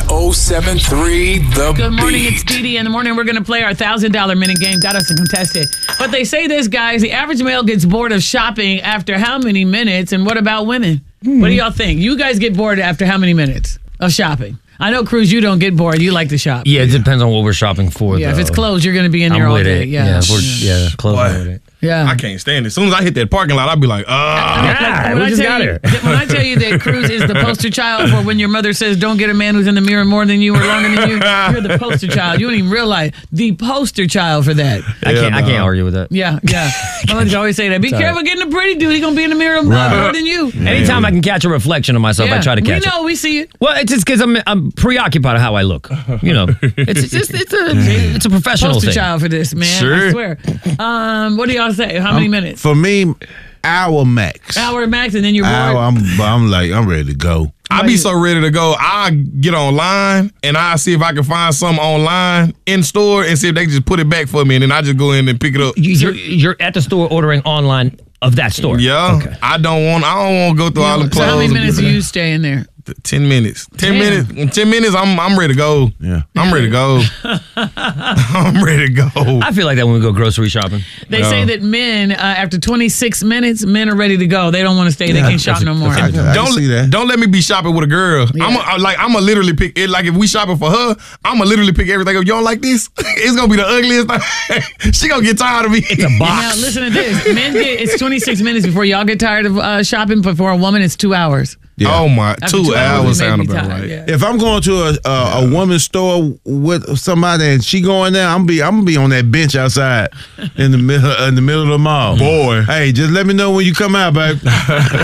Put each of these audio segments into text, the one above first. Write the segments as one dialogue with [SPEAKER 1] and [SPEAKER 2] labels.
[SPEAKER 1] 1073 The
[SPEAKER 2] Good morning,
[SPEAKER 1] Beat.
[SPEAKER 2] it's Dee Dee. In the morning, we're going to play our $1,000 minute game. Got us a contestant. But they say this, guys, the average male gets bored of shopping after how many minutes? And what about women? What do y'all think? You guys get bored after how many minutes of shopping? I know, Cruz, you don't get bored. You like to shop.
[SPEAKER 3] Yeah, it depends on what we're shopping for.
[SPEAKER 2] Yeah,
[SPEAKER 3] though.
[SPEAKER 2] if it's clothes, you're going to be in there
[SPEAKER 3] I'm
[SPEAKER 2] all
[SPEAKER 3] with
[SPEAKER 2] day.
[SPEAKER 3] it.
[SPEAKER 2] Yeah,
[SPEAKER 3] Clothes.
[SPEAKER 4] Boy.
[SPEAKER 3] I'm with it.
[SPEAKER 2] yeah.
[SPEAKER 4] I can't stand it. As soon as I hit that parking lot, I'll be like,
[SPEAKER 3] Yeah,
[SPEAKER 2] When
[SPEAKER 3] we
[SPEAKER 2] I
[SPEAKER 3] just
[SPEAKER 2] tell
[SPEAKER 3] got
[SPEAKER 2] you-
[SPEAKER 3] her.
[SPEAKER 2] When I tell you that Cruz is the poster child for when your mother says, don't get a man who's in the mirror more than you or longer than you, you're the poster child. You don't even realize the poster child for that.
[SPEAKER 3] I can't argue with that.
[SPEAKER 2] Yeah. Mother's always say that. Be careful getting a pretty dude. He's going to be in the mirror more than you.
[SPEAKER 3] Anytime I can catch a reflection of myself, I try to catch
[SPEAKER 2] We know.
[SPEAKER 3] it.
[SPEAKER 2] We see it.
[SPEAKER 3] Well, it's just because I'm preoccupied with how I look. You know, it's a professional
[SPEAKER 2] Poster
[SPEAKER 3] thing.
[SPEAKER 2] child for this, man.
[SPEAKER 4] Sure.
[SPEAKER 2] I swear. What do y'all say? How many minutes?
[SPEAKER 5] For me, hour max.
[SPEAKER 2] Hour max, and then you're bored.
[SPEAKER 5] Hour, I'm ready to go.
[SPEAKER 4] I be so ready to go. I get online and I see if I can find something online in store and see if they can just put it back for me, and then I just go in and pick it up.
[SPEAKER 3] You're at the store ordering online of that store.
[SPEAKER 4] Yeah,
[SPEAKER 3] Okay.
[SPEAKER 4] I don't want to go through all the
[SPEAKER 2] So
[SPEAKER 4] clothes.
[SPEAKER 2] how many
[SPEAKER 4] and
[SPEAKER 2] minutes
[SPEAKER 4] be
[SPEAKER 2] do
[SPEAKER 4] like,
[SPEAKER 2] you stay in there?
[SPEAKER 4] 10 minutes. 10
[SPEAKER 2] Damn.
[SPEAKER 4] minutes. In 10 minutes, I'm ready to go.
[SPEAKER 5] Yeah.
[SPEAKER 4] I'm ready to go. I'm ready to go.
[SPEAKER 3] I feel like that when we go grocery shopping.
[SPEAKER 2] They say that men, after 26 minutes, men are ready to go. They don't want to stay. They can't shop no more.
[SPEAKER 5] I can see that.
[SPEAKER 4] Don't let me be shopping with a girl.
[SPEAKER 2] Yeah.
[SPEAKER 4] I'm a literally pick it. Like if we shopping for her, I'm a literally pick everything up. You don't like this? It's gonna be the ugliest thing. She gonna get tired of me.
[SPEAKER 3] It's a
[SPEAKER 2] Now,
[SPEAKER 3] box.
[SPEAKER 2] listen to this. Men get, it's 26 minutes before y'all get tired of shopping, but for a woman, it's 2 hours.
[SPEAKER 5] Yeah.
[SPEAKER 4] Oh my,
[SPEAKER 2] After
[SPEAKER 4] 2
[SPEAKER 2] 2
[SPEAKER 4] hours
[SPEAKER 2] it may
[SPEAKER 4] sound
[SPEAKER 2] be
[SPEAKER 4] about
[SPEAKER 2] tired,
[SPEAKER 4] right.
[SPEAKER 2] yeah.
[SPEAKER 5] If I'm going to a woman's store with somebody and she going there, I'm gonna be on that bench outside in the middle of the mall.
[SPEAKER 4] Boy.
[SPEAKER 5] Hey, just let me know when you come out, babe.
[SPEAKER 1] Want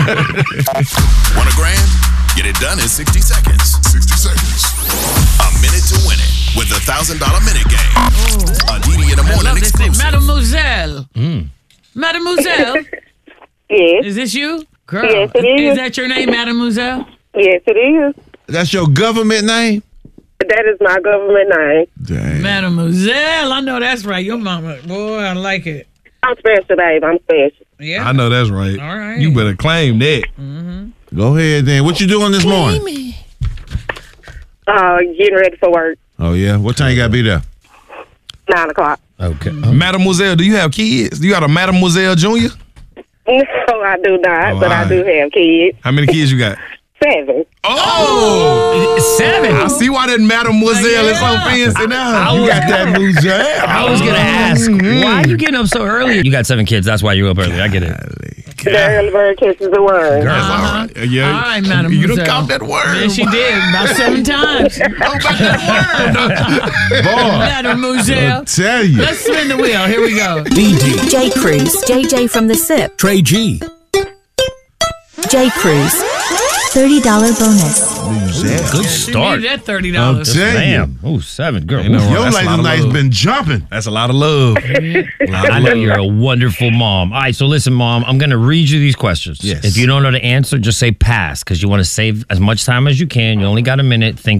[SPEAKER 1] $1,000? Get it done in 60 seconds. 60 seconds. A minute to win it with the $1,000 minute game. A Dee Dee in the
[SPEAKER 2] I
[SPEAKER 1] morning
[SPEAKER 2] love this thing.
[SPEAKER 1] exclusive.
[SPEAKER 2] Mademoiselle. Mademoiselle,
[SPEAKER 6] Yes,
[SPEAKER 2] is this you? Girl,
[SPEAKER 6] Yes, it is.
[SPEAKER 2] Is that your name, Mademoiselle?
[SPEAKER 6] yes, it is.
[SPEAKER 5] That's your government name?
[SPEAKER 6] That is my government name.
[SPEAKER 5] Dang.
[SPEAKER 2] Mademoiselle, I know that's right. Your mama, boy, I like it.
[SPEAKER 6] I'm special, babe. I'm special.
[SPEAKER 2] Yeah.
[SPEAKER 4] I know that's right.
[SPEAKER 2] All right.
[SPEAKER 4] You better claim that.
[SPEAKER 5] Go ahead then. What you doing this morning?
[SPEAKER 6] Getting ready for work.
[SPEAKER 5] Oh yeah. What time you gotta be there?
[SPEAKER 6] 9 o'clock.
[SPEAKER 3] Okay.
[SPEAKER 4] Mademoiselle, do you have kids? You got a Mademoiselle Junior?
[SPEAKER 6] No, I do not,
[SPEAKER 4] Oh,
[SPEAKER 6] but I do have kids.
[SPEAKER 4] How many kids you got?
[SPEAKER 6] 7.
[SPEAKER 4] Oh!
[SPEAKER 3] 7.
[SPEAKER 4] I see why that Mademoiselle is so fancy now.
[SPEAKER 5] You got that Muzelle.
[SPEAKER 3] I was gonna ask, why are you getting up so early? You got 7 kids. That's why you're up early. I get it.
[SPEAKER 6] The early bird catches the worm.
[SPEAKER 4] That's all right. Yeah.
[SPEAKER 2] All right,
[SPEAKER 4] You
[SPEAKER 2] Mademoiselle.
[SPEAKER 4] done caught that word.
[SPEAKER 2] Yeah, she did about 7 times.
[SPEAKER 4] Oh, about that word.
[SPEAKER 5] Boy,
[SPEAKER 2] Mademoiselle.
[SPEAKER 5] I'll tell you.
[SPEAKER 2] Let's spin the wheel. Here we go.
[SPEAKER 1] DD.
[SPEAKER 7] J. Cruz, JJ from the SIP,
[SPEAKER 1] Trey G.
[SPEAKER 7] J. Cruz, $30 bonus.
[SPEAKER 5] Muzelle.
[SPEAKER 3] Good
[SPEAKER 2] She
[SPEAKER 3] start.
[SPEAKER 2] needed that $30.
[SPEAKER 5] I'll tell you.
[SPEAKER 3] Damn. Oh, 7. Girl.
[SPEAKER 4] Ain't no
[SPEAKER 3] Ooh.
[SPEAKER 4] wrong.
[SPEAKER 5] Your
[SPEAKER 4] That's a lot
[SPEAKER 5] lady
[SPEAKER 4] of
[SPEAKER 5] night's
[SPEAKER 4] love.
[SPEAKER 5] been jumping.
[SPEAKER 4] That's a lot of love. A lot
[SPEAKER 3] I
[SPEAKER 4] of
[SPEAKER 3] know
[SPEAKER 4] love.
[SPEAKER 3] you're a wonderful mom. All right, so listen, Mom, I'm going to read you these questions.
[SPEAKER 5] Yes.
[SPEAKER 3] If you don't know the answer, just say pass because you want to save as much time as you can. You only got a minute. Think